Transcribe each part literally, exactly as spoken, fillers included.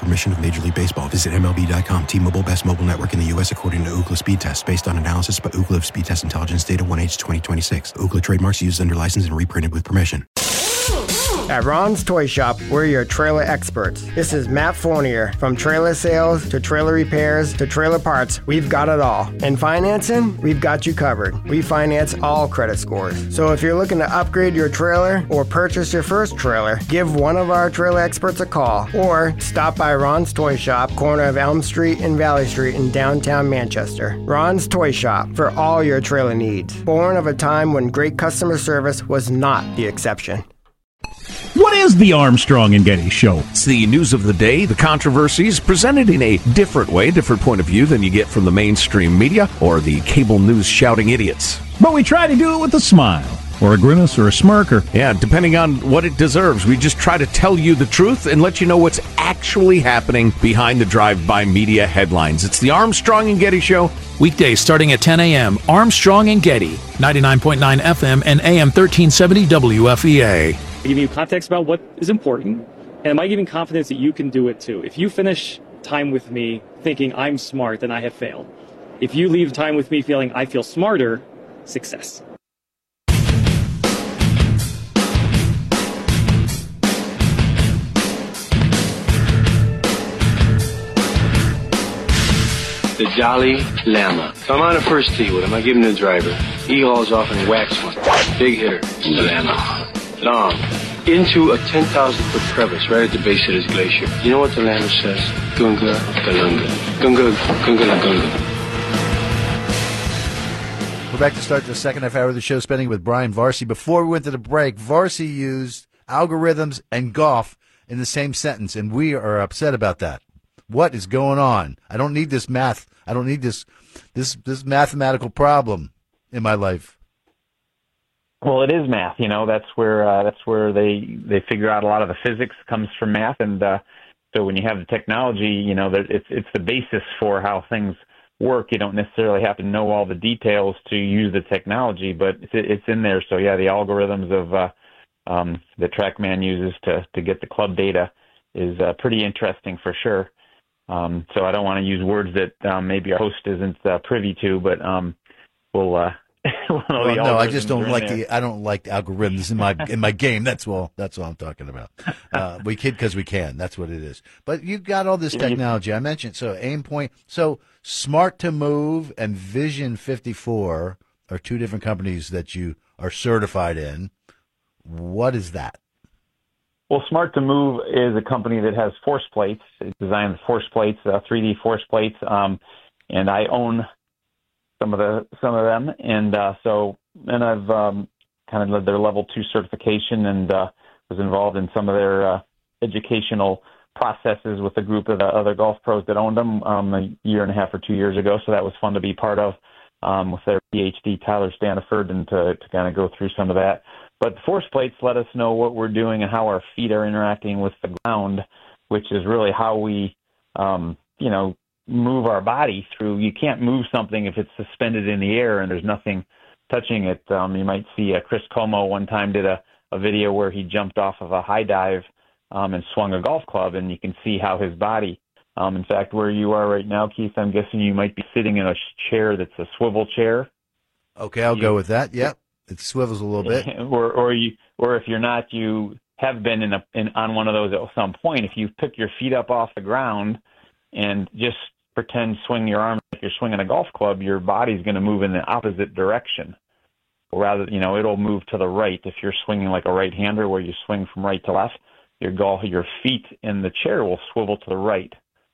permission of Major League Baseball. Visit M L B dot com. T-Mobile, best mobile network in the U S according to Ookla Speed Test, based on analysis by Ookla Speed Test Intelligence Data one H twenty twenty-six. Ookla trademarks used under license and reprinted with permission. At Ron's Toy Shop, we're your trailer experts. This is Matt Fournier. From trailer sales to trailer repairs to trailer parts, we've got it all. And financing, we've got you covered. We finance all credit scores. So if you're looking to upgrade your trailer or purchase your first trailer, give one of our trailer experts a call or stop by Ron's Toy Shop, corner of Elm Street and Valley Street in downtown Manchester. Ron's Toy Shop for all your trailer needs. Born of a time when great customer service was not the exception. What is the Armstrong and Getty Show? It's the news of the day, the controversies, presented in a different way, different point of view than you get from the mainstream media or the cable news shouting idiots. But we try to do it with a smile, or a grimace, or a smirk, or... Yeah, depending on what it deserves. We just try to tell you the truth and let you know what's actually happening behind the drive-by media headlines. It's the Armstrong and Getty Show. Weekdays starting at ten a.m., Armstrong and Getty, ninety-nine point nine F M and A M thirteen seventy W F E A. Giving you context about what is important, and am I giving confidence that you can do it too? If you finish time with me thinking I'm smart, then I have failed. If you leave time with me feeling I feel smarter, success. The Jolly Llama. So I'm on a first tee with him. I give him the driver. He hauls off and whacks one. Big hitter. The Llama. Long. Into a ten thousand foot crevice right at the base of this glacier. You know what the Llama says? Gunga Galunga. Gunga Gunga La Gunga. We're back to start the second half hour of the show, spending with Brian Varsey. Before we went to the break, Varsey used algorithms and golf in the same sentence, and we are upset about that. What is going on? I don't need this math. I don't need this this this mathematical problem in my life. Well, it is math. You know, that's where uh, that's where they they figure out a lot of the physics comes from math, and uh, so when you have the technology, you know, that it's it's the basis for how things work. You don't necessarily have to know all the details to use the technology, but it's, it's in there. So yeah, the algorithms of uh, um, the TrackMan uses to to get the club data is uh, pretty interesting for sure. Um, so I don't want to use words that um, maybe our host isn't uh, privy to, but um, we'll. Uh, well, well, no, I just don't like there. the. I don't like algorithms in my in my game. That's all. That's all I'm talking about. Uh, we kid because we can. That's what it is. But you've got all this technology. I mentioned so Aimpoint. So Smart to Move and Vision fifty-four are two different companies that you are certified in. What is that? Well, Smart to Move is a company that has force plates. It designs force plates, uh, three D force plates, um, and I own some of the some of them. And uh, so, and I've um, kind of led their level two certification and uh, was involved in some of their uh, educational processes with a group of the other golf pros that owned them um, a year and a half or two years ago. So that was fun to be part of um, with their PhD, Tyler Staniford, and to, to kind of go through some of that. But the force plates let us know what we're doing and how our feet are interacting with the ground, which is really how we, um, you know, move our body through. You can't move something if it's suspended in the air and there's nothing touching it. Um, you might see uh, Chris Como one time did a, a video where he jumped off of a high dive um, and swung a golf club, and you can see how his body, um, in fact, where you are right now, Keith, I'm guessing you might be sitting in a chair that's a swivel chair. Okay, I'll you, go with that. Yep. It swivels a little bit, or or you, or if you're not, you have been in a in on one of those at some point. If you pick your feet up off the ground and just pretend swing your arm like you're swinging a golf club, your body's going to move in the opposite direction. Or rather, you know, it'll move to the right. If you're swinging like a right-hander, where you swing from right to left, your golf, your feet in the chair will swivel to the right.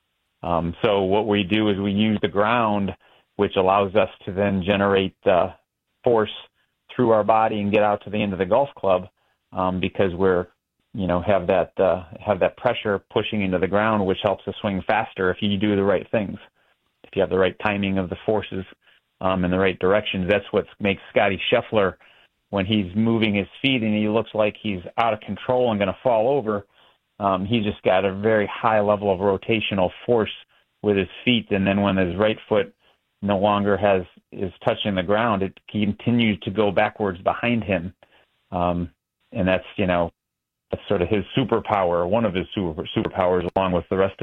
Um, so what we do is we use the ground, which allows us to then generate uh, force through our body and get out to the end of the golf club, um, because we're, you know, have that uh, have that pressure pushing into the ground, which helps us swing faster if you do the right things. If you have the right timing of the forces um, in the right directions, that's what makes Scotty Scheffler, when he's moving his feet and he looks like he's out of control and going to fall over, um, he's just got a very high level of rotational force with his feet. And then when his right foot no longer has is touching the ground, it continues to go backwards behind him. Um, and that's, you know, that's sort of his superpower, one of his super superpowers, along with the rest of